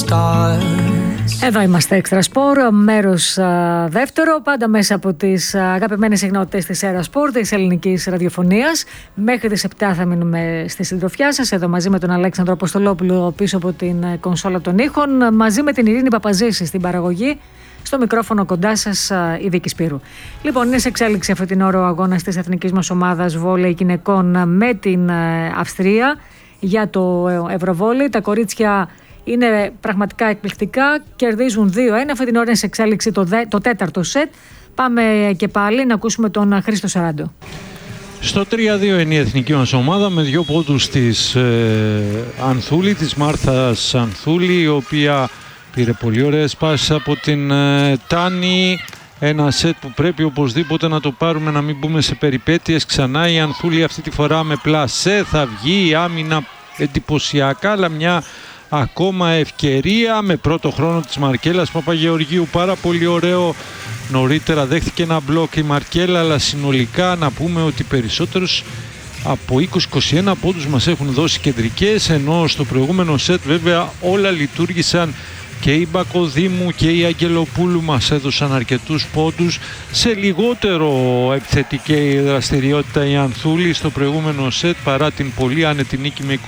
Εδώ είμαστε, Έξτρα Σπορ, μέρος δεύτερο, πάντα μέσα από τις αγαπημένες συχνότητες της Έρα Σπορ, της ελληνικής ραδιοφωνίας. Μέχρι τις 7 θα μείνουμε στη συντροφιά σας, εδώ μαζί με τον Αλέξανδρο Αποστολόπουλο πίσω από την κονσόλα των ήχων, μαζί με την Ειρήνη Παπαζήση στην παραγωγή. Στο μικρόφωνο κοντά σας η Βίκη Σπύρου. Λοιπόν, είναι σε εξέλιξη αυτή την ώρα ο αγώνας της εθνικής μας ομάδας βόλεϊ γυναικών με την Αυστρία για το Ευρωβόλεϊ. Τα κορίτσια είναι πραγματικά εκπληκτικά, κερδίζουν 2-1. Αυτή την ώρα είναι σε εξέλιξη το τέταρτο σετ. Πάμε και πάλι να ακούσουμε τον Χρήστο Σαράντο. Στο 3-2 είναι η εθνική μας ομάδα με 2 πόντους της Ανθούλη, της Μάρθας Ανθούλη, η οποία πήρε πολύ ωραίες πάσεις από την Τάνη. Ένα σετ που πρέπει οπωσδήποτε να το πάρουμε, να μην μπούμε σε περιπέτειες. Ξανά η Ανθούλη αυτή τη φορά με πλασέ, θα βγει η άμυνα εντυπωσιακά, αλλά μια ακόμα ευκαιρία με πρώτο χρόνο της Μαρκέλας Παπαγεωργίου, πάρα πολύ ωραίο. Νωρίτερα δέχθηκε ένα μπλοκ η Μαρκέλα, αλλά συνολικά να πούμε ότι περισσότερους από 20-21 πόντους μας έχουν δώσει κεντρικές, ενώ στο προηγούμενο σετ βέβαια όλα λειτουργήσαν. Και η Μπακοδήμου και η Αγγελοπούλου μας έδωσαν αρκετούς πόντους. Σε λιγότερο επιθετική δραστηριότητα η Ανθούλη στο προηγούμενο σετ, παρά την πολύ άνετη νίκη με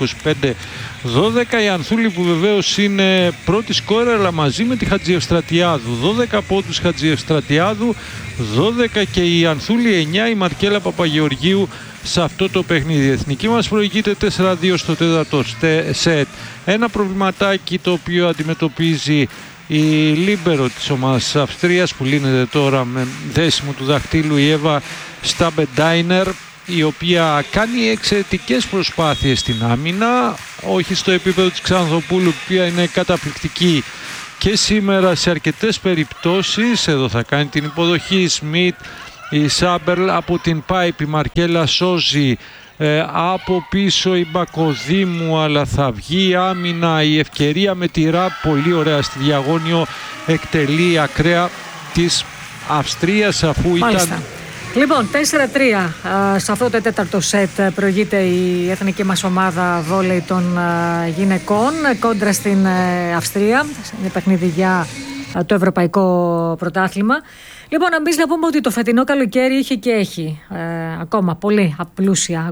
25-12. Η Ανθούλη που βεβαίως είναι πρώτη σκόρερ, αλλά μαζί με τη Χατζιευστρατιάδου. 12 πόντους Χατζιευστρατιάδου, 12 και η Ανθούλη, 9 η Μαρκέλα Παπαγεωργίου σε αυτό το παιχνίδι. Η εθνική μας προηγείται 4-2 στο τέταρτο σετ. Ένα προβληματάκι το οποίο αντιμετωπίζει η λίμπερο της ομάδας Αυστρίας, που λύνεται τώρα με δέσιμο του δαχτύλου, η Εύα Σταμπεντάινερ, η οποία κάνει εξαιρετικές προσπάθειες στην άμυνα, όχι στο επίπεδο της Ξανθοπούλου, η οποία είναι καταπληκτική και σήμερα σε αρκετές περιπτώσεις. Εδώ θα κάνει την υποδοχή η Σμιτ, η Σάμπερλ από την Πάιπ, η Μαρκέλα σώζει από πίσω η Μπακοδήμου, αλλά θα βγει άμυνα. Η ευκαιρία με τη Ραπ, πολύ ωραία στη διαγώνιο, εκτελεί ακραία της Αυστρίας, αφού Μάλιστα. ήταν... Λοιπόν, 4-3 σε αυτό το τέταρτο σετ προηγείται η εθνική μας ομάδα βόλεϊ των γυναικών κόντρα στην Αυστρία. Είναι παιχνίδι για το ευρωπαϊκό πρωτάθλημα. Λοιπόν, εμείς να πούμε ότι το φετινό καλοκαίρι είχε και έχει ακόμα πολύ πλούσια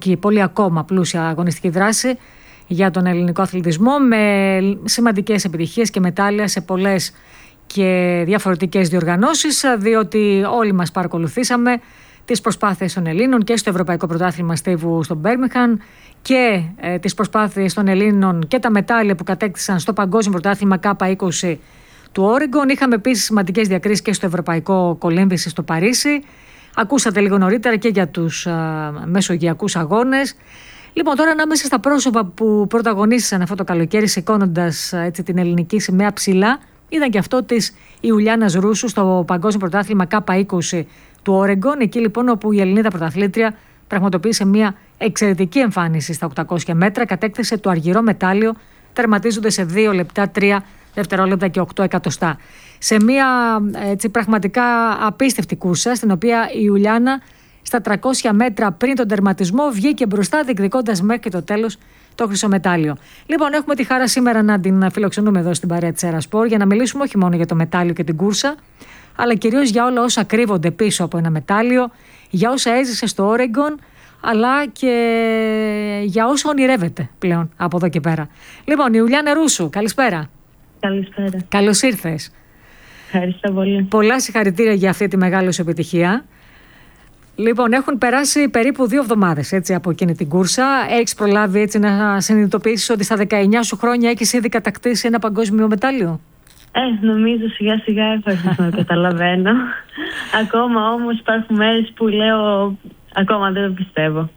αγωνιστική δράση για τον ελληνικό αθλητισμό, με σημαντικές επιτυχίες και μετάλλια σε πολλές και διαφορετικές διοργανώσεις, διότι όλοι μας παρακολουθήσαμε τις προσπάθειες των Ελλήνων και στο Ευρωπαϊκό Πρωτάθλημα Στίβου στο Μπέρμιγχαμ και τις προσπάθειες των Ελλήνων και τα μετάλλια που κατέκτησαν στο Παγκόσμιο Πρωτάθλημα K20 του Όρεγκον. Είχαμε επίσης σημαντικές διακρίσεις και στο Ευρωπαϊκό Κολύμβηση στο Παρίσι. Ακούσατε λίγο νωρίτερα και για τους μεσογειακούς αγώνες. Λοιπόν, τώρα ανάμεσα στα πρόσωπα που πρωταγωνίστησαν αυτό το καλοκαίρι, σηκώνοντας την ελληνική σημαία ψηλά, ήταν και αυτό της Ιουλιάνας Ρούσου στο Παγκόσμιο Πρωτάθλημα K20 του Όρεγκον. Εκεί λοιπόν όπου η Ελληνίδα πρωταθλήτρια πραγματοποίησε μια εξαιρετική εμφάνιση στα 800 μέτρα, κατέκτησε το αργυρό μετάλλιο, τερματίζονται σε 2 λεπτά 3 δευτερόλεπτα και 8 εκατοστά. Σε μια πραγματικά απίστευτη κούρσα, στην οποία η Ιουλιάνα στα 300 μέτρα πριν τον τερματισμό βγήκε μπροστά, διεκδικώντας μέχρι το τέλος το χρυσό μετάλλιο. Λοιπόν, έχουμε τη χαρά σήμερα να την φιλοξενούμε εδώ στην παρέα της Έρα Σπορ για να μιλήσουμε όχι μόνο για το μετάλλιο και την κούρσα, αλλά κυρίως για όλα όσα κρύβονται πίσω από ένα μετάλλιο, για όσα έζησε στο Όρεγκον, αλλά και για όσα ονειρεύεται πλέον από εδώ και πέρα. Λοιπόν, η Ιουλιάνα Ρούσου, καλησπέρα. Καλησπέρα. Καλώς ήρθες. Ευχαριστώ πολύ. Πολλά συγχαρητήρια για αυτή τη μεγάλη σου επιτυχία. Λοιπόν, έχουν περάσει περίπου 2 εβδομάδες από εκείνη την κούρσα. Έχεις προλάβει να συνειδητοποιήσεις ότι στα 19 σου χρόνια έχεις ήδη κατακτήσει ένα παγκόσμιο μετάλλιο? Νομίζω σιγά σιγά έχω να το καταλαβαίνω. Ακόμα όμως υπάρχουν μέρες που λέω ακόμα δεν το πιστεύω.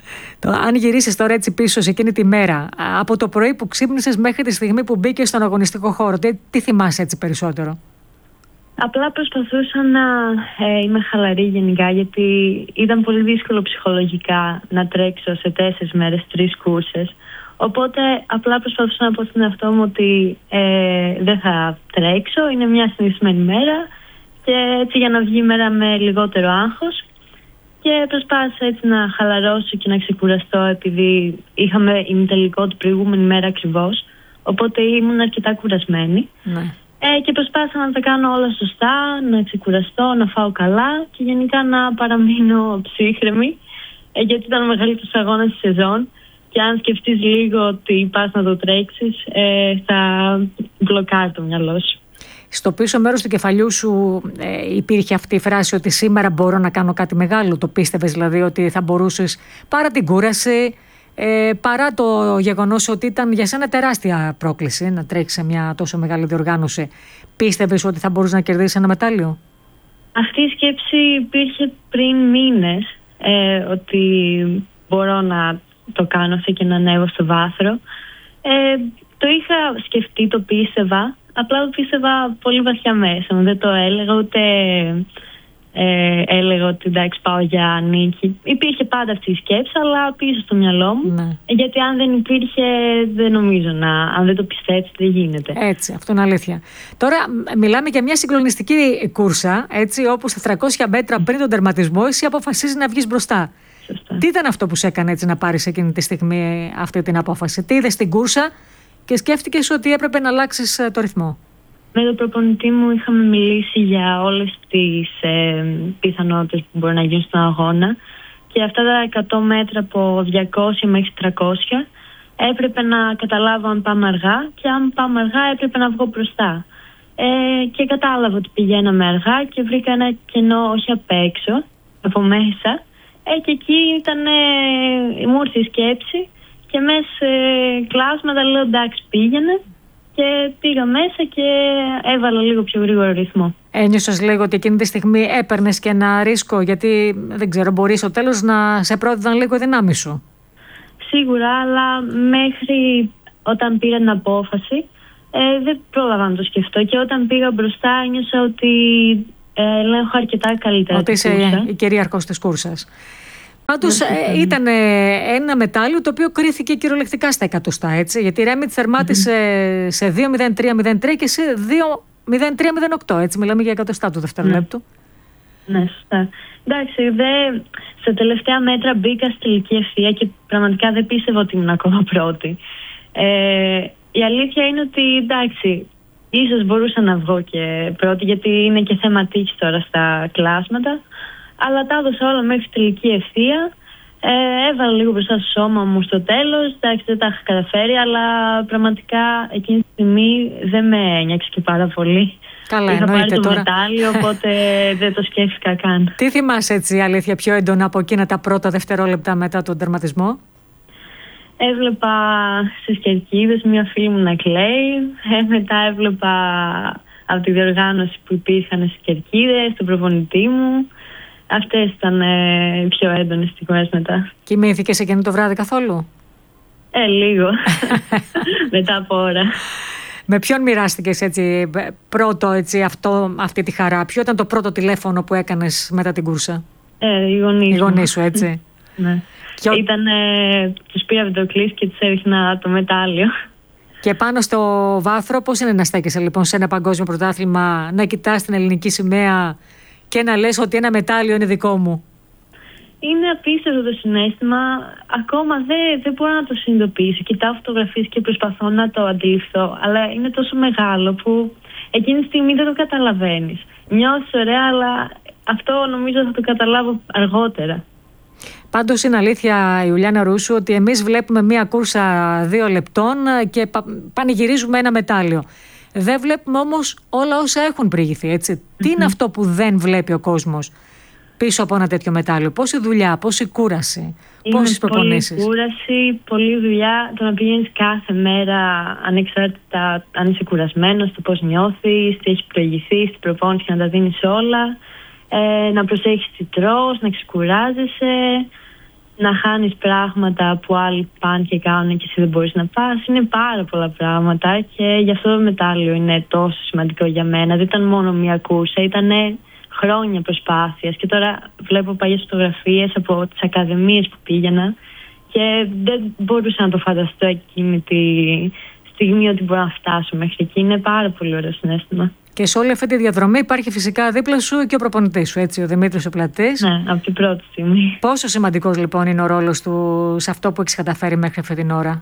Αν γυρίσεις τώρα έτσι πίσω σε εκείνη τη μέρα, από το πρωί που ξύπνησες μέχρι τη στιγμή που μπήκες στον αγωνιστικό χώρο, τι θυμάσαι έτσι περισσότερο? Απλά προσπαθούσα να είμαι χαλαρή γενικά, γιατί ήταν πολύ δύσκολο ψυχολογικά να τρέξω σε 4 μέρες 3 κούρσες. Οπότε απλά προσπαθούσα να πω στον εαυτό μου ότι δεν θα τρέξω, είναι μια συνηθισμένη μέρα και έτσι για να βγει η μέρα με λιγότερο άγχος. Και προσπάθησα έτσι να χαλαρώσω και να ξεκουραστώ, επειδή είχαμε ημιτελικό την προηγούμενη μέρα ακριβώς. οπότε ήμουν αρκετά κουρασμένη. Ναι. Και προσπάθησα να τα κάνω όλα σωστά, να ξεκουραστώ, να φάω καλά και γενικά να παραμείνω ψύχρεμη, γιατί ήταν ο μεγαλύτερος αγώνας της σεζόν και αν σκεφτείς λίγο ότι πας να το τρέξεις, θα μπλοκάρει το μυαλό σου. Στο πίσω μέρος του κεφαλιού σου υπήρχε αυτή η φράση ότι σήμερα μπορώ να κάνω κάτι μεγάλο? Το πίστευες δηλαδή ότι θα μπορούσες, παρά την κούραση, παρά το γεγονός ότι ήταν για σένα τεράστια πρόκληση να τρέξεις σε μια τόσο μεγάλη διοργάνωση, πίστευες ότι θα μπορούσες να κερδίσεις ένα μετάλλιο? Αυτή η σκέψη υπήρχε πριν μήνες, ότι μπορώ να το κάνω αυτό και να ανέβω στο βάθρο. Το είχα σκεφτεί, το πίστευα, απλά το πίστευα πολύ βαθιά μέσα μου. Δεν το έλεγα, ούτε έλεγα ότι εντάξει πάω για νίκη. Υπήρχε πάντα αυτή η σκέψη, αλλά πίσω στο μυαλό μου. Ναι. Γιατί αν δεν υπήρχε, δεν νομίζω αν δεν το πιστέψει, δεν γίνεται. Έτσι, αυτό είναι αλήθεια. Τώρα μιλάμε για μια συγκλονιστική κούρσα, έτσι, όπου στα 300 μέτρα πριν τον τερματισμό εσύ αποφασίζεις να βγεις μπροστά. Σωστά. Τι ήταν αυτό που σε έκανε έτσι να πάρεις εκείνη τη στιγμή αυτή την απόφαση? Τι είδες στην κούρσα και σκέφτηκες ότι έπρεπε να αλλάξεις το ρυθμό? Με τον προπονητή μου είχαμε μιλήσει για όλες τις πιθανότητες που μπορεί να γίνουν στον αγώνα και αυτά τα 100 μέτρα από 200 μέχρι 300 έπρεπε να καταλάβω αν πάμε αργά και αν πάμε αργά έπρεπε να βγω μπροστά. Και κατάλαβα ότι πηγαίναμε αργά και βρήκα ένα κενό όχι απ' έξω, από μέσα, και εκεί μου ήρθε η σκέψη και μέσα κλάσματα λέω εντάξει πήγαινε. Και πήγα μέσα και έβαλα λίγο πιο γρήγορο ρυθμό. Ένιωσες λίγο ότι εκείνη τη στιγμή έπαιρνες και ένα ρίσκο, γιατί δεν ξέρω, μπορεί στο τέλος να σε πρόδιδαν λίγο οι δυνάμεις σου? Σίγουρα, αλλά μέχρι όταν πήρα την απόφαση δεν πρόλαβα να το σκεφτώ. Και όταν πήγα μπροστά ένιωσα ότι ελέγχω αρκετά καλύτερα. Ότι είσαι η κυρίαρχος της κούρσας. Πάντως ήταν ένα μετάλλιο το οποίο κρίθηκε κυριολεκτικά στα εκατοστά, έτσι, γιατί η Ρέμιτς θερμάτισε σε 2.03.03 και σε 2.03.08, έτσι, μιλάμε για εκατοστά του δευτερολέπτου. Ναι, σωστά. Εντάξει, στα τελευταία μέτρα μπήκα στη τελική ευθεία και πραγματικά δεν πίστευα ότι ήμουν ακόμα πρώτη. Η αλήθεια είναι ότι εντάξει, ίσως μπορούσα να βγω και πρώτη, γιατί είναι και θέμα τύχης τώρα στα κλάσματα. Αλλά τα έδωσα όλα μέχρι τελική ευθεία. Έβαλα λίγο μπροστά στο σώμα μου στο τέλος. Εντάξει, δεν τα είχα καταφέρει, αλλά πραγματικά εκείνη τη στιγμή δεν με ένιωξε και πάρα πολύ. Καλά, είχα πάρει το τώρα μετάλλιο, οπότε δεν το σκέφτηκα καν. Τι θυμάσαι έτσι, αλήθεια, πιο έντονα από εκείνα τα πρώτα δευτερόλεπτα μετά τον τερματισμό? Έβλεπα στις κερκίδες μια φίλη μου να κλαίει. Μετά έβλεπα από τη διοργάνωση που υπήρχαν στις κερκίδες, τον προπονητή μου. Αυτές ήταν πιο έντονες στιγμές μετά. Κοιμήθηκες εκείνο το βράδυ καθόλου? Λίγο. Μετά από ώρα. Με ποιον μοιράστηκες έτσι πρώτο αυτή τη χαρά? Ποιο ήταν το πρώτο τηλέφωνο που έκανες μετά την κούρσα? Οι γονείς σου, έτσι. Ναι. Τους πήρα βιντεοκλής και τους έδειχνα το μετάλλιο. Και πάνω στο βάθρο πώς είναι να στέκεσαι λοιπόν σε ένα παγκόσμιο πρωτάθλημα, να κοιτάς την ελληνική σημαία και να λες ότι ένα μετάλλιο είναι δικό μου? Είναι απίστευτο το συναίσθημα. Ακόμα δεν μπορώ να το συνειδητοποιήσω. Κοιτάω φωτογραφίες και προσπαθώ να το αντιληφθώ. Αλλά είναι τόσο μεγάλο που εκείνη τη στιγμή δεν το καταλαβαίνεις. Νιώθεις ωραία, αλλά αυτό νομίζω θα το καταλάβω αργότερα. Πάντως είναι αλήθεια, Ιουλιάνα Ρούσου, ότι εμείς βλέπουμε μία κούρσα 2 λεπτών και πανηγυρίζουμε ένα μετάλλιο. Δεν βλέπουμε όμως όλα όσα έχουν προηγηθεί, έτσι. Τι είναι αυτό που δεν βλέπει ο κόσμος πίσω από ένα τέτοιο μετάλλιο? Πόση δουλειά, πόση κούραση, πόσες προπονήσεις? Πολλή κούραση, πολλή δουλειά. Το να πηγαίνεις κάθε μέρα ανεξάρτητα αν είσαι κουρασμένος, το πώς νιώθεις, τι έχει προηγηθεί στην προπόνηση, να τα δίνεις όλα. Να προσέχεις τι τρως, να ξεκουράζεσαι, να χάνεις πράγματα που άλλοι πάνε και κάνουν και εσύ δεν μπορείς να πας. Είναι πάρα πολλά πράγματα και γι' αυτό το μετάλλιο είναι τόσο σημαντικό για μένα. Δεν ήταν μόνο μια κούρσα, ήταν χρόνια προσπάθειας. Και τώρα βλέπω παλιές φωτογραφίες από τις ακαδημίες που πήγαινα και δεν μπορούσα να το φανταστώ εκείνη τη στιγμή ότι μπορώ να φτάσω μέχρι εκεί. Είναι πάρα πολύ ωραίο συναίσθημα. Και σε όλη αυτή τη διαδρομή υπάρχει φυσικά δίπλα σου και ο προπονητής σου, έτσι, ο Δημήτρης ο Πλατής. Ναι, από την πρώτη στιγμή. Πόσο σημαντικός λοιπόν είναι ο ρόλος του σε αυτό που έχεις καταφέρει μέχρι αυτή την ώρα?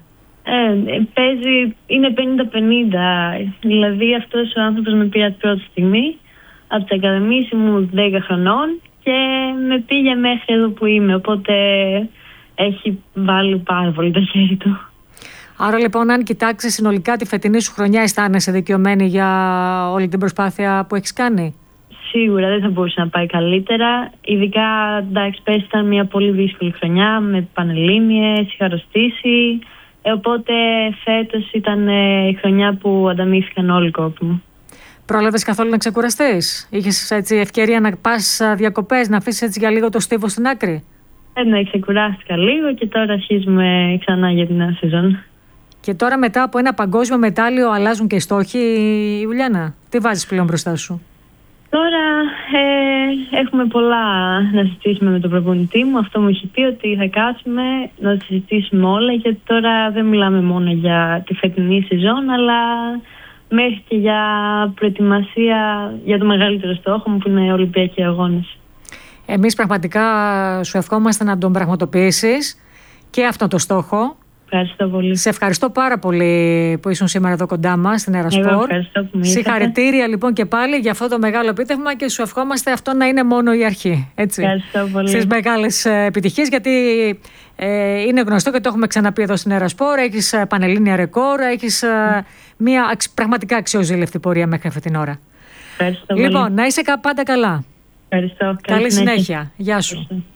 Παίζει, είναι 50-50. Δηλαδή αυτός ο άνθρωπος με πήρε την πρώτη στιγμή από τις ακαδημίες μου 10 χρονών και με πήγε μέχρι εδώ που είμαι. Οπότε έχει βάλει πάρα πολύ το χέρι του. Άρα λοιπόν, αν κοιτάξεις συνολικά τη φετινή σου χρονιά, αισθάνεσαι δικαιωμένη για όλη την προσπάθεια που έχεις κάνει? Σίγουρα δεν θα μπορούσε να πάει καλύτερα. Ειδικά, εντάξει, πέρσι ήταν μια πολύ δύσκολη χρονιά με πανελλήνιες, είχα αρρωστήσει. Οπότε φέτος ήταν η χρονιά που ανταμείφθηκαν όλοι οι κόποι μου. Πρόλαβες καθόλου να ξεκουραστείς? Είχες έτσι ευκαιρία να πας διακοπές, να αφήσεις έτσι για λίγο το στίβο στην άκρη? Ναι, ξεκουράστηκα λίγο και τώρα αρχίζουμε ξανά για την νέα σεζόν. Και τώρα μετά από ένα παγκόσμιο μετάλλιο αλλάζουν και οι στόχοι, Ιουλιάνα. Τι βάζεις πλέον μπροστά σου? Τώρα έχουμε πολλά να συζητήσουμε με τον προπονητή μου. Αυτό μου έχει πει, ότι θα κάτσουμε να συζητήσουμε όλα, γιατί τώρα δεν μιλάμε μόνο για τη φετινή σεζόν, αλλά μέχρι και για προετοιμασία για το μεγαλύτερο στόχο μου, που είναι οι Ολυμπιακοί Αγώνες. Εμείς πραγματικά σου ευχόμαστε να τον πραγματοποιήσεις και αυτό το στόχο. Ευχαριστώ πολύ. Σε ευχαριστώ πάρα πολύ που ήσουν σήμερα εδώ κοντά μας στην Ερασπορ. Συγχαρητήρια λοιπόν και πάλι για αυτό το μεγάλο επίτευγμα και σου ευχόμαστε αυτό να είναι μόνο η αρχή. Έτσι. Ευχαριστώ πολύ. Στις μεγάλες επιτυχίες, γιατί είναι γνωστό και το έχουμε ξαναπεί εδώ στην Ερασπορ. Έχεις πανελλήνια ρεκόρ, έχεις μια πραγματικά αξιοζήλευτη πορεία μέχρι αυτή την ώρα. Ευχαριστώ λοιπόν, πολύ. Να είσαι πάντα καλά. Ευχαριστώ. Καλή συνέχεια. Γεια σου. Ευχαριστώ.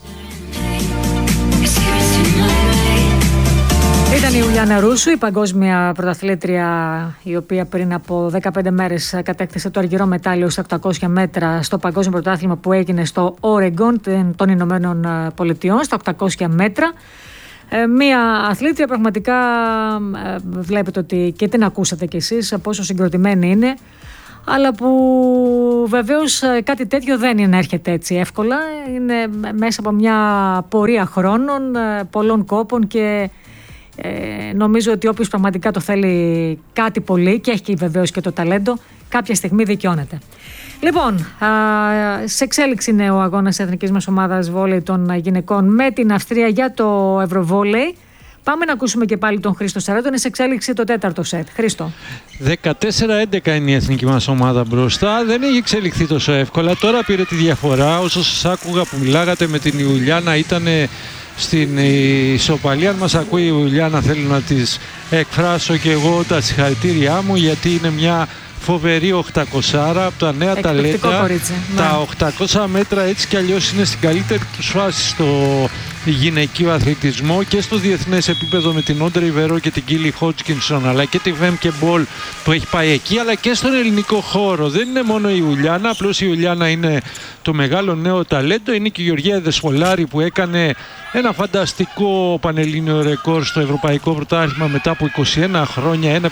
Ήταν η Ιουλιάνα Ρούσου, η παγκόσμια πρωταθλήτρια, η οποία πριν από 15 μέρες κατέκτησε το αργυρό μετάλλιο στα 800 μέτρα στο παγκόσμιο πρωτάθλημα που έγινε στο Όρεγκον των Ηνωμένων Πολιτειών, στα 800 μέτρα. Μία αθλήτρια πραγματικά βλέπετε ότι και την ακούσατε κι εσείς πόσο συγκροτημένη είναι, αλλά που βεβαίως κάτι τέτοιο δεν είναι να έρχεται έτσι εύκολα. Είναι μέσα από μια πορεία χρόνων, πολλών κόπων και νομίζω ότι όποιος πραγματικά το θέλει κάτι πολύ και έχει και βεβαίως και το ταλέντο, κάποια στιγμή δικαιώνεται. Λοιπόν, σε εξέλιξη είναι ο αγώνας της εθνικής μας ομάδας βόλεϊ των γυναικών με την Αυστρία για το Ευρωβόλεϊ. Πάμε να ακούσουμε και πάλι τον Χρήστο Σαρέτο. Είναι σε εξέλιξη το τέταρτο σετ. Χρήστο. 14-11 είναι η εθνική μας ομάδα μπροστά. Δεν έχει εξελιχθεί τόσο εύκολα. Τώρα πήρε τη διαφορά. Όσο σας άκουγα που μιλάγατε με την Ιουλιάνα, ήταν στην ισοπαλία. Αν μας ακούει η Ιουλιάνα, θέλω να της εκφράσω και εγώ τα συγχαρητήριά μου, γιατί είναι μια φοβερή 800 από τα νέα ταλέντα. Τα 800 μέτρα έτσι κι αλλιώς είναι στην καλύτερη τους φάση στο γυναικείο αθλητισμό και στο διεθνές επίπεδο με την Όντρε Ιβερό και την Κίλι Χότσκινσον, αλλά και τη Βέμκε Μπολ που έχει πάει εκεί, αλλά και στον ελληνικό χώρο. Δεν είναι μόνο η Ιουλιάνα, απλώς η Ιουλιάνα είναι το μεγάλο νέο ταλέντο. Είναι και η Γεωργία Δεσπολάρη που έκανε ένα φανταστικό πανελλήνιο ρεκόρ στο Ευρωπαϊκό Πρωτάθλημα μετά από 21 χρόνια, 1.59-29,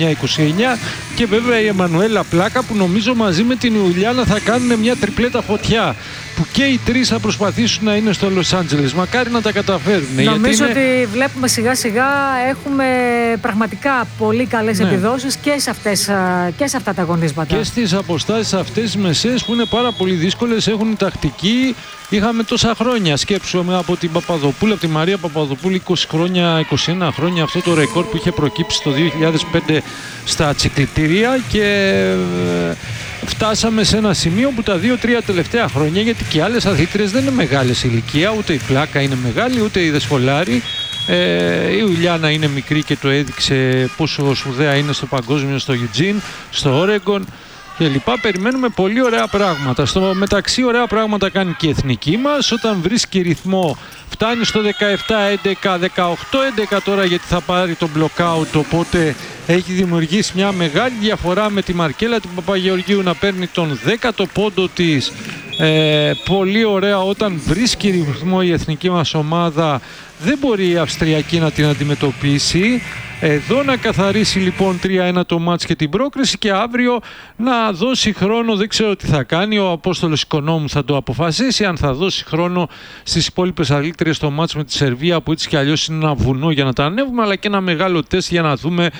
και βέβαια η Εμμανουέλα Πλάκα που νομίζω μαζί με την Ιουλιάνα θα κάνουν μια τριπλέτα φωτιά, που και οι τρεις θα προσπαθήσουν να είναι στο Λος Άντζελες. Μακάρι να τα καταφέρουν. Νομίζω ότι βλέπουμε σιγά σιγά έχουμε πραγματικά πολύ καλές επιδόσεις και σε αυτά τα αγωνίσματα. Και στις αποστάσεις αυτές τις μεσαίες που είναι πάρα πολύ δύσκολες, έχουν τακτική. Είχαμε τόσα χρόνια, σκέψουμε, από την Παπαδοπούλου, από τη Μαρία Παπαδοπούλου, 20 χρόνια, 21 χρόνια, αυτό το ρεκόρ που είχε προκύψει το 2005 στα τσικλητήρια, και φτάσαμε σε ένα σημείο που τα 2-3 τελευταία χρόνια, γιατί και άλλες αθλήτριες δεν είναι μεγάλες ηλικία, ούτε η Πλάκα είναι μεγάλη, ούτε η Δεσπολάρη. Η Ιουλιάνα είναι μικρή και το έδειξε πόσο σπουδαία είναι στο παγκόσμιο, στο Eugene, στο Όρεγκον και λοιπά. Περιμένουμε πολύ ωραία πράγματα. Στο μεταξύ ωραία πράγματα κάνει και η εθνική μας. Όταν βρίσκει ρυθμό φτάνει στο 17-11, 18-11 τώρα, γιατί θα πάρει το blockout, οπότε έχει δημιουργήσει μια μεγάλη διαφορά με τη Μαρκέλα την Παπαγεωργίου να παίρνει τον 10ο πόντο της. Πολύ ωραία. Όταν βρίσκει ρυθμό η εθνική μας ομάδα, δεν μπορεί η Αυστριακή να την αντιμετωπίσει. Εδώ να καθαρίσει λοιπόν 3-1 το μάτς και την πρόκριση, και αύριο να δώσει χρόνο. Δεν ξέρω τι θα κάνει, ο Απόστολος Οικονόμου θα το αποφασίσει, αν θα δώσει χρόνο στις υπόλοιπες αθλήτριες στο μάτς με τη Σερβία, που έτσι κι αλλιώς είναι ένα βουνό για να τα ανέβουμε, αλλά και ένα μεγάλο τεστ για να δούμε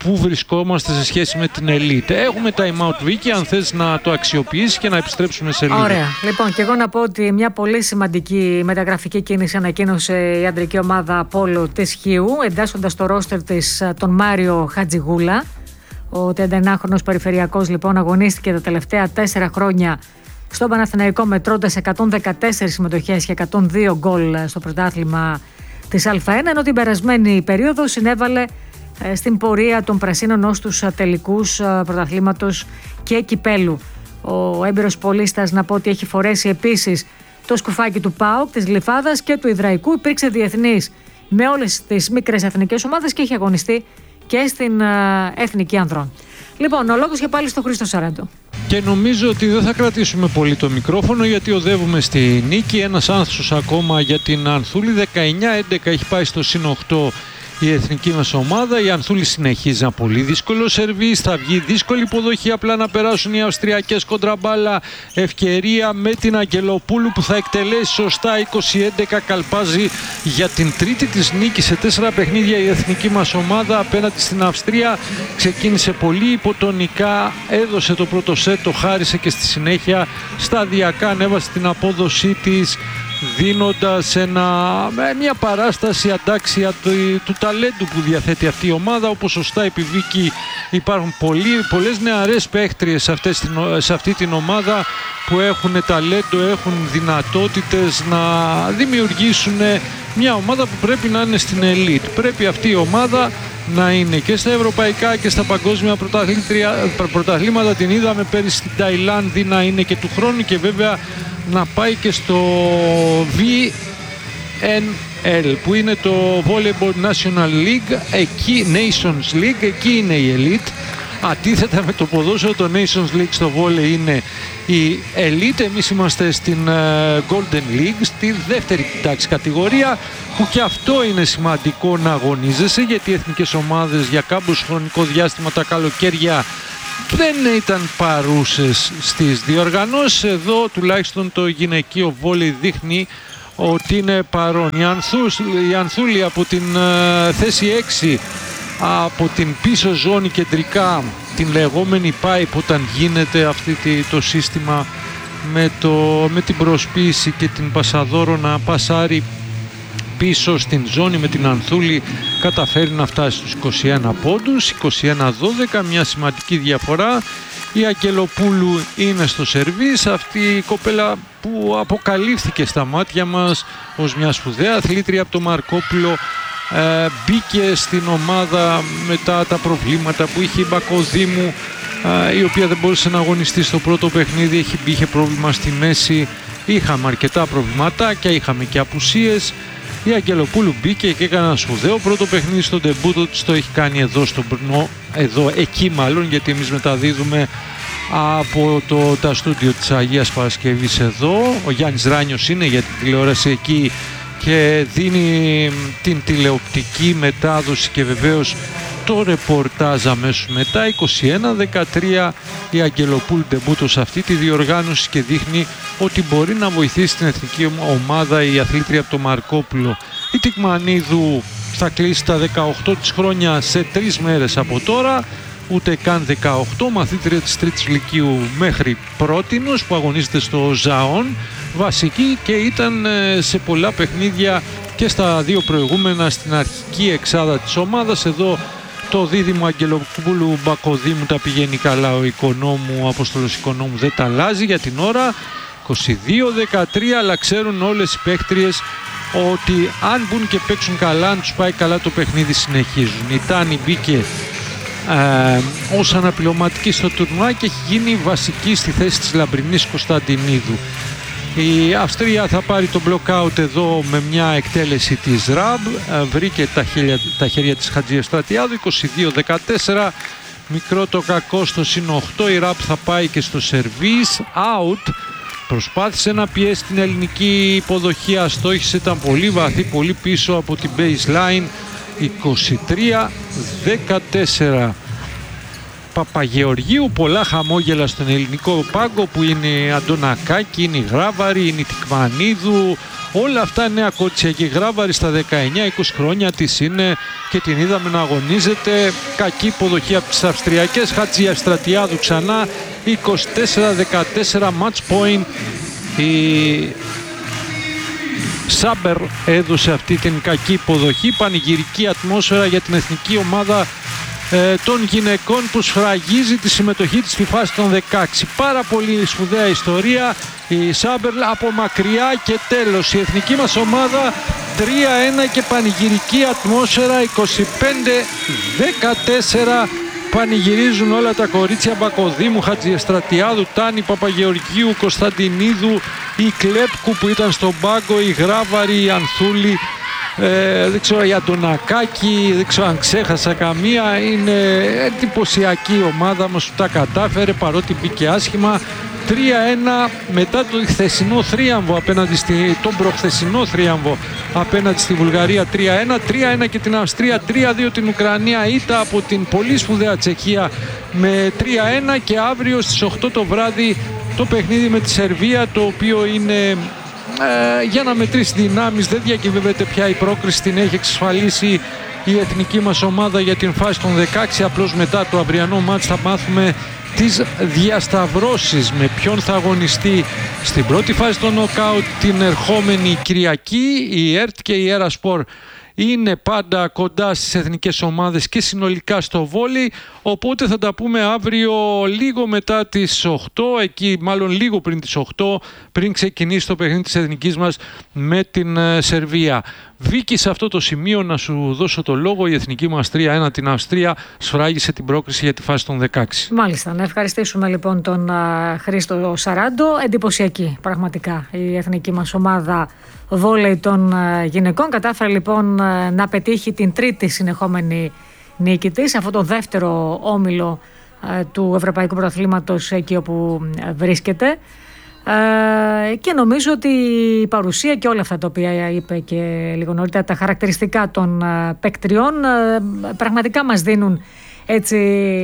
πού βρισκόμαστε σε σχέση με την elite. Έχουμε time out, Βίκη, αν θες να το αξιοποιήσεις και να επιστρέψουμε σε λίγο. Ωραία. Λοιπόν, και εγώ να πω ότι μια πολύ σημαντική μεταγραφική κίνηση ανακοίνωσε η αντρική ομάδα Απόλλω της Χίου, εντάσσοντας στο ρόστερ της τον Μάριο Χατζηγούλα. Ο 39χρονος περιφερειακός λοιπόν αγωνίστηκε τα τελευταία 4 χρόνια στον Παναθηναϊκό, μετρώντας 114 συμμετοχές και 102 γκολ στο πρωτάθλημα της Α1, ενώ την περασμένη περίοδο συνέβαλε στην πορεία των Πρασίνων ως τους τελικούς πρωταθλήματος και κυπέλου. Ο έμπειρος πολίστας, να πω ότι έχει φορέσει επίσης το σκουφάκι του ΠΑΟΚ, της Γλυφάδας και του Ιδραϊκού. Υπήρξε διεθνής με όλες τις μικρές εθνικές ομάδες και έχει αγωνιστεί και στην Εθνική Ανδρών. Λοιπόν, ο λόγος και πάλι στο Χρήστο Σαραντό. Και νομίζω ότι δεν θα κρατήσουμε πολύ το μικρόφωνο, γιατί οδεύουμε στη νίκη. Ένας άνθος ακόμα για την Ανθούλη. 19-11 έχει πάει στο συν 8 η εθνική μας ομάδα. Η Ανθούλη συνεχίζει ένα πολύ δύσκολο σερβίς. Θα βγει δύσκολη υποδοχή, απλά να περάσουν οι Αυστριακές κοντραμπάλα. Ευκαιρία με την Αγγελοπούλου που θα εκτελέσει σωστά. 20-11 καλπάζει για την τρίτη της νίκη σε 4 παιχνίδια η εθνική μας ομάδα απέναντι στην Αυστρία. Ξεκίνησε πολύ υποτονικά, έδωσε το πρώτο σετ, το χάρισε και στη συνέχεια σταδιακά ανέβασε την απόδοσή της, δίνοντας μια παράσταση αντάξια του ταλέντου που διαθέτει αυτή η ομάδα. Όπως σωστά είπε η Βίκη, υπάρχουν πολλές νεαρές παίχτριες σε αυτή την ομάδα που έχουν ταλέντο, έχουν δυνατότητες να δημιουργήσουν μια ομάδα που πρέπει να είναι στην elite. Πρέπει αυτή η ομάδα να είναι και στα ευρωπαϊκά και στα παγκόσμια πρωταθλήματα. Την είδαμε πέρυσι στην Ταϊλάνδη να είναι και του χρόνου, και βέβαια να πάει και στο VNL που είναι το Volleyball National League, εκεί Nations League, εκεί είναι η elite. Αντίθετα με το ποδόσφαιρο, το Nations League στο volley είναι η elite. Εμείς είμαστε στην Golden League, στη δεύτερη τάξη κατηγορία, που και αυτό είναι σημαντικό να αγωνίζεσαι, γιατί οι εθνικές ομάδες για κάποιο χρονικό διάστημα τα καλοκαίρια δεν ήταν παρούσες στις διοργανώσεις. Εδώ τουλάχιστον το γυναικείο βόλεϊ δείχνει ότι είναι παρόν. Η Ανθούλη από την θέση 6, από την πίσω ζώνη κεντρικά, την λεγόμενη pipe, όταν γίνεται το σύστημα με την προσποίηση και την πασαδόρο να πασάρει πίσω στην ζώνη με την Ανθούλη, καταφέρει να φτάσει στους 21 πόντους, 21-12, μια σημαντική διαφορά. Η Αγγελοπούλου είναι στο σερβίς, αυτή η κοπέλα που αποκαλύφθηκε στα μάτια μας ως μια σπουδαία αθλήτρια από το Μαρκόπουλο. Μπήκε στην ομάδα μετά τα προβλήματα που είχε η Μπακοδήμου, η οποία δεν μπορούσε να αγωνιστεί στο πρώτο παιχνίδι, είχε πρόβλημα στη μέση, είχαμε αρκετά προβληματάκια, είχαμε και απουσίες. Η Αγγελοπούλου μπήκε και έκανε ένα σπουδαίο πρώτο παιχνίδι στο ντεμπούτο της, το έχει κάνει εκεί μάλλον, γιατί εμείς μεταδίδουμε από τα στούντιο της Αγίας Παρασκευής εδώ. Ο Γιάννης Ράνιος είναι για την τηλεόραση εκεί και δίνει την τηλεοπτική μετάδοση και βεβαίως το ρεπορτάζ αμέσως μετά. 21-13 η Αγγελοπούλου ντεμπούτο σε αυτή τη διοργάνωση και δείχνει ότι μπορεί να βοηθήσει την εθνική ομάδα η αθλήτρια από το Μαρκόπουλο. Η Τικμανίδου θα κλείσει τα 18 της χρόνια σε 3 μέρες από τώρα, ούτε καν 18, μαθήτρια της Τρίτης Λυκείου μέχρι πρότινος, που αγωνίζεται στο Ζαόν, βασική, και ήταν σε πολλά παιχνίδια και στα 2 προηγούμενα στην αρχική εξάδα της ομάδας. Εδώ το δίδυμο Αγγελοπούλου Μπακοδήμου τα πηγαίνει καλά, ο Απόστολος Οικονόμου δεν τα αλλάζει για την ώρα. 22-13, αλλά ξέρουν όλες οι παίκτριες ότι αν μπουν και παίξουν καλά, αν τους πάει καλά το παιχνίδι, συνεχίζουν. Η Τάνη μπήκε ως αναπληρωματική στο τουρνουά και έχει γίνει βασική στη θέση της Λαμπρινής Κωνσταντινίδου. Η Αυστρία θα πάρει το blockout εδώ με μια εκτέλεση της Ραμπ, βρήκε τα χέρια της Χατζιεστρατιάδου. 22-14, μικρό το κακό στο συν 8, η Ραμπ θα πάει και στο σερβίς, out. Προσπάθησε να πιέσει την ελληνική υποδοχή, αστόχησε, ήταν πολύ βαθύ, πολύ πίσω από την baseline. 23-14. Παπαγεωργίου. Πολλά χαμόγελα στον ελληνικό πάγκο που είναι η Αντωνακάκη, είναι η Γράβαρη, είναι η Τικμανίδου. Όλα αυτά νέα κότσια και η Γράβαρη στα 19-20 χρόνια της είναι και την είδαμε να αγωνίζεται. Κακή υποδοχή από τις Αυστριακές. Χατζιαστρατιάδου ξανά 24-14 match point. Η Σάμπερ έδωσε αυτή την κακή υποδοχή. Πανηγυρική ατμόσφαιρα για την εθνική ομάδα των γυναικών που σφραγίζει τη συμμετοχή της στη φάση των 16. Πάρα πολύ σπουδαία ιστορία. Η Σάμπερ από μακριά και τέλος. Η εθνική μας ομάδα 3-1 και πανηγυρική ατμόσφαιρα 25-14. Πανηγυρίζουν όλα τα κορίτσια Μπακοδήμου, Χατζιεστρατιάδου, Τάνη, Παπαγεωργίου, Κωνσταντινίδου, η Κλέπκου που ήταν στον πάγκο, η Γράβαρη, η Ανθούλη, δεν ξέρω, η Αντωνακάκη, δεν ξέρω αν ξέχασα καμία. Είναι εντυπωσιακή η ομάδα μας που τα κατάφερε παρότι μπήκε άσχημα. 3-1 μετά το χθεσινό θρίαμβο τον προχθεσινό θρίαμβο απέναντι στη Βουλγαρία 3-1 και την Αυστρία 3-2 την Ουκρανία ήττα από την πολύ σπουδαία Τσεχία με 3-1 και αύριο στις 8 το βράδυ το παιχνίδι με τη Σερβία, το οποίο είναι για να μετρήσει δυνάμεις, δεν διακυβεύεται πια η πρόκριση, την έχει εξασφαλίσει η εθνική μας ομάδα για την φάση των 16. Απλώς μετά το αυριανό μάτς θα μάθουμε τις διασταυρώσεις με ποιον θα αγωνιστεί στην πρώτη φάση των νοκάουτ την ερχόμενη Κυριακή. Η ΕΡΤ και η Ερασπορ είναι πάντα κοντά στις εθνικές ομάδες και συνολικά στο βόλεϊ, οπότε θα τα πούμε αύριο λίγο μετά τις 8, εκεί μάλλον λίγο πριν τις 8, πριν ξεκινήσει το παιχνίδι της εθνικής μας με την Σερβία. Βίκη, σε αυτό το σημείο να σου δώσω το λόγο. Η εθνική μας 3-1 την Αυστρία σφράγισε την πρόκριση για τη φάση των 16. Μάλιστα, να ευχαριστήσουμε λοιπόν τον Χρήστο Σαράντο. Εντυπωσιακή πραγματικά η εθνική μας ομάδα βόλεϊ των γυναικών. Κατάφερε λοιπόν να πετύχει την τρίτη συνεχόμενη νίκη της, αυτό το δεύτερο όμιλο του Ευρωπαϊκού Πρωταθλήματος εκεί όπου βρίσκεται. Και νομίζω ότι η παρουσία και όλα αυτά τα οποία είπε και λίγο νωρίτερα, τα χαρακτηριστικά των παικτριών, πραγματικά μας δίνουν έτσι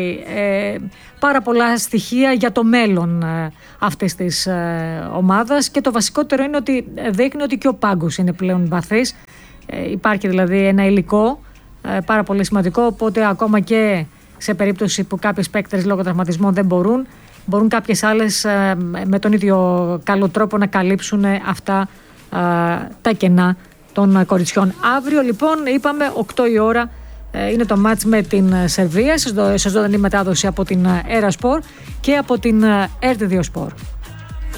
πάρα πολλά στοιχεία για το μέλλον αυτής της ομάδας, και το βασικότερο είναι ότι δείχνει ότι και ο πάγκος είναι πλέον βαθύς. Υπάρχει δηλαδή ένα υλικό πάρα πολύ σημαντικό, οπότε ακόμα και σε περίπτωση που κάποιες παίκτες λόγω τραυματισμών δεν μπορούν κάποιες άλλες με τον ίδιο καλό τρόπο να καλύψουν αυτά τα κενά των κοριτσιών. Αύριο λοιπόν είπαμε 8 η ώρα είναι το μάτς με την Σερβία σε ζωντανή μετάδοση από την Erasport και από την RTVO Sport.